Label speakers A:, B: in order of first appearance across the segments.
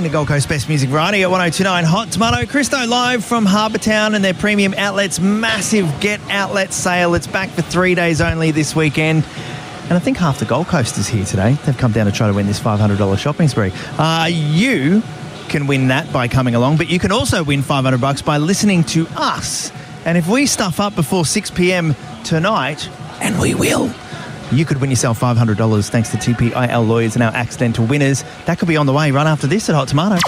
A: the Gold Coast Best Music Variety at 102.9 Hot Tomato. Christo live from Harbour Town and their premium outlets massive Get Outlet sale. It's back for 3 days only this weekend. And I think half the Gold Coast is here today. They've come down to try to win this $500 shopping spree. You can win that by coming along, but you can also win $500 by listening to us. And if we stuff up before 6 p.m. tonight, and we will, you could win yourself $500 thanks to TPIL Lawyers and our accidental winners. That could be on the way right after this at Hot Tomato.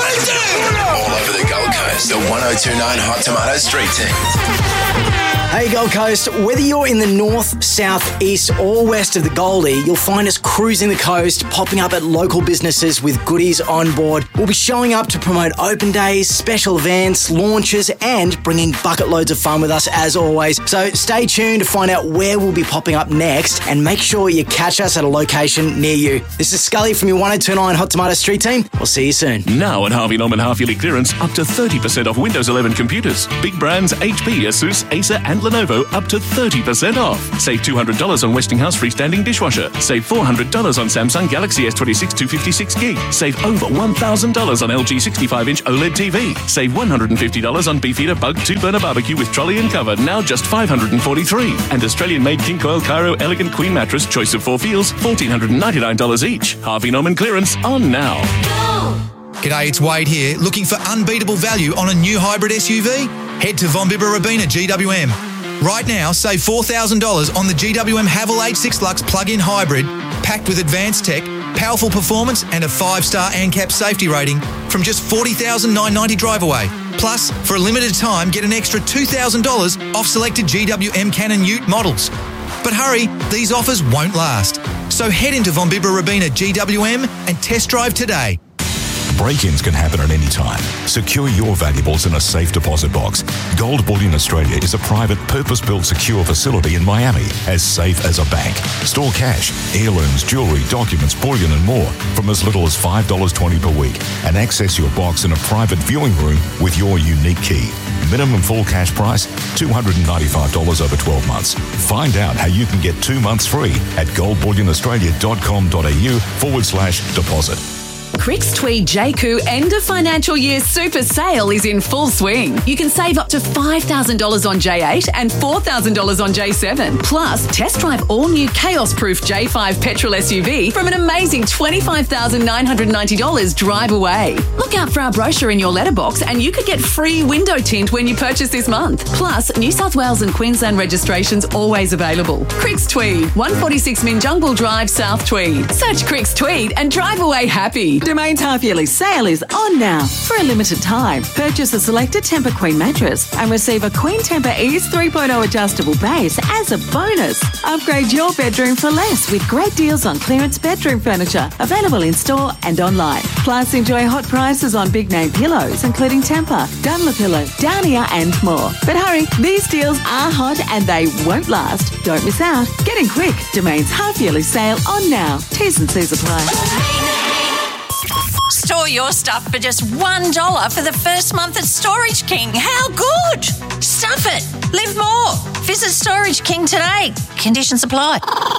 B: All over the Gold Coast, the 102.9 Hot Tomato Street Team.
C: Hey Gold Coast, whether you're in the north, south, east or west of the Goldie, you'll find us cruising the coast, popping up at local businesses with goodies on board. We'll be showing up to promote open days, special events, launches and bringing bucket loads of fun with us as always. So stay tuned to find out where we'll be popping up next and make sure you catch us at a location near you. This is Scully from your 102.9 Hot Tomato Street Team. We'll see you soon.
D: Now at Harvey Norman half-yearly clearance, up to 30% off Windows 11 computers. Big brands HP, Asus, Acer and Lenovo up to 30% off. Save $200 on Westinghouse freestanding dishwasher. Save $400 on Samsung Galaxy S26 256 gig. Save over $1,000 on LG 65-inch OLED TV. Save $150 on Beefeater Bug 2-burner barbecue with trolley and cover, now just $543. And Australian-made King Coil Cairo Elegant Queen Mattress, choice of 4 feels, $1,499 each. Harvey Norman clearance on now.
E: G'day, it's Wade here. Looking for unbeatable value on a new hybrid SUV? Head to Von Bibber Robina GWM. Right now, save $4,000 on the GWM Haval H6 Lux plug-in hybrid, packed with advanced tech, powerful performance and a 5-star ANCAP safety rating from just $40,990 drive away. Plus, for a limited time, get an extra $2,000 off selected GWM Canon Ute models. But hurry, these offers won't last. So head into Von Bibber Robina GWM and test drive today.
F: Break-ins can happen at any time. Secure your valuables in a safe deposit box. Gold Bullion Australia is a private, purpose-built secure facility in Miami, as safe as a bank. Store cash, heirlooms, jewellery, documents, bullion and more from as little as $5.20 per week and access your box in a private viewing room with your unique key. Minimum full cash price, $295 over 12 months. Find out how you can get 2 months free at goldbullionaustralia.com.au/deposit.
G: Cricks Tweed JCOO end of financial year super sale is in full swing. You can save up to $5,000 on J8 and $4,000 on J7. Plus, test drive all new chaos-proof J5 petrol SUV from an amazing $25,990 drive away. Look out for our brochure in your letterbox and you could get free window tint when you purchase this month. Plus, New South Wales and Queensland registrations always available. Cricks Tweed, 146 Minjungbul Drive, South Tweed. Search Cricks Tweed and drive away happy.
H: Domain's half-yearly sale is on now. For a limited time, purchase a selected Tempur Queen mattress and receive a Queen Tempur Ease 3.0 adjustable base as a bonus. Upgrade your bedroom for less with great deals on clearance bedroom furniture, available in-store and online. Plus, enjoy hot prices on big-name pillows, including Tempur, Dunlopillow, Downier and more. But hurry, these deals are hot and they won't last. Don't miss out. Get in quick. Domain's half-yearly sale on now. T's and C's apply.
I: Store your stuff for just $1 for the first month at Storage King. How good? Stuff it. Live more. Visit Storage King today. Conditions apply.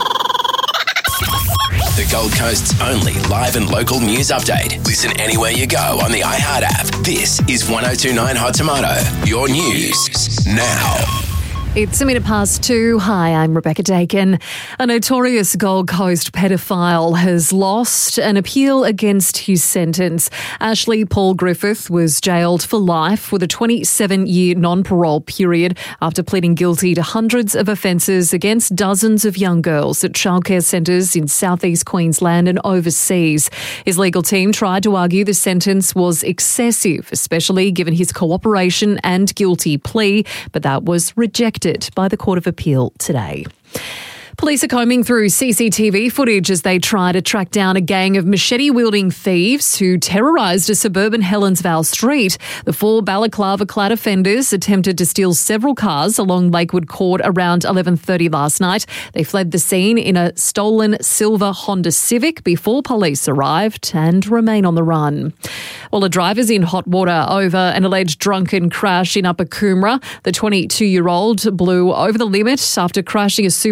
B: The Gold Coast's only live and local news update. Listen anywhere you go on the iHeart app. This is 102.9 Hot Tomato. Your news now.
J: It's 2:02. Hi, I'm Rebecca Dakin. A notorious Gold Coast pedophile has lost an appeal against his sentence. Ashley Paul Griffith was jailed for life with a 27-year non-parole period after pleading guilty to hundreds of offences against dozens of young girls at childcare centres in southeast Queensland and overseas. His legal team tried to argue the sentence was excessive, especially given his cooperation and guilty plea, but that was rejected by the Court of Appeal today. Police are combing through CCTV footage as they try to track down a gang of machete-wielding thieves who terrorised a suburban Helensvale street. The 4 balaclava-clad offenders attempted to steal several cars along Lakewood Court around 11:30 last night. They fled the scene in a stolen silver Honda Civic before police arrived and remain on the run. Well, a driver's in hot water over an alleged drunken crash in Upper Coomera. The 22-year-old blew over the limit after crashing a Subaru into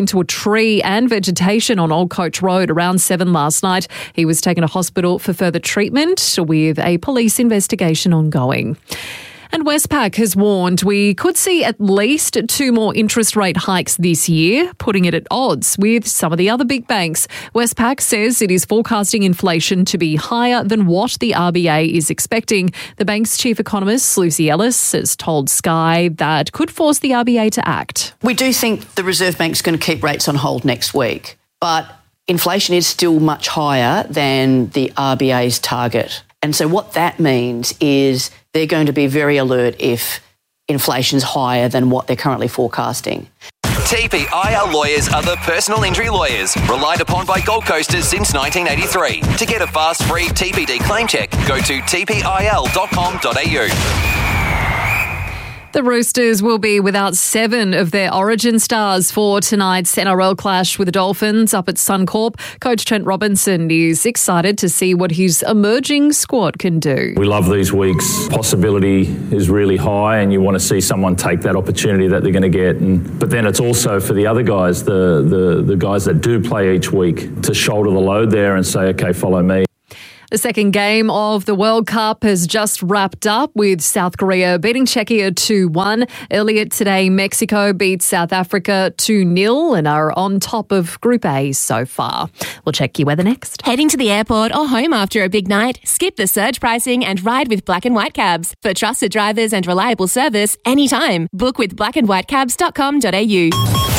J: into a tree and vegetation on Old Coach Road around 7 last night. He was taken to hospital for further treatment with a police investigation ongoing. And Westpac has warned we could see at least 2 more interest rate hikes this year, putting it at odds with some of the other big banks. Westpac says it is forecasting inflation to be higher than what the RBA is expecting. The bank's chief economist, Lucy Ellis, has told Sky that could force the RBA to act.
K: We do think the Reserve Bank's going to keep rates on hold next week, but inflation is still much higher than the RBA's target. And so what that means is they're going to be very alert if inflation's higher than what they're currently forecasting.
L: TPIL lawyers are the personal injury lawyers relied upon by Gold Coasters since 1983. To get a fast, free TPD claim check, go to tpil.com.au.
J: The Roosters will be without 7 of their origin stars for tonight's NRL clash with the Dolphins up at Suncorp. Coach Trent Robinson is excited to see what his emerging squad can do.
M: We love these weeks. Possibility is really high and you want to see someone take that opportunity that they're going to get. But then it's also for the other guys, the guys that do play each week, to shoulder the load there and say, okay, follow me.
J: The second game of the World Cup has just wrapped up with South Korea beating Czechia 2-1. Earlier today, Mexico beat South Africa 2-0 and are on top of Group A so far. We'll check your weather next.
N: Heading to the airport or home after a big night? Skip the surge pricing and ride with Black and White Cabs. For trusted drivers and reliable service anytime. Book with blackandwhitecabs.com.au.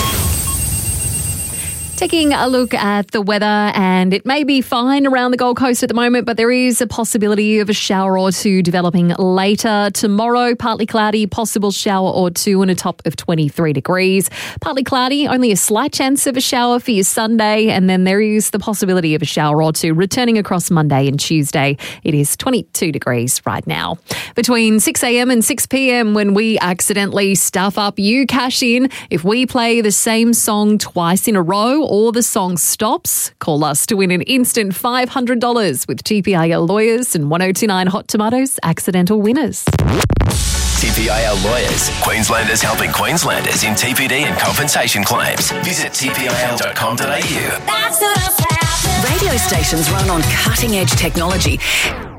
J: Taking a look at the weather, and it may be fine around the Gold Coast at the moment, but there is a possibility of a shower or two developing later. Tomorrow, partly cloudy, possible shower or two and a top of 23 degrees. Partly cloudy, only a slight chance of a shower for your Sunday, and then there is the possibility of a shower or two returning across Monday and Tuesday. It is 22 degrees right now. Between 6 a.m. and 6 p.m, when we accidentally stuff up, you cash in. If we play the same song twice in a row, or the song stops, call us to win an instant $500 with TPIL Lawyers and 1029 Hot Tomatoes accidental winners.
B: TPIL Lawyers, Queenslanders helping Queenslanders in TPD and compensation claims. Visit tpil.com.au.
O: Radio stations run on cutting-edge technology.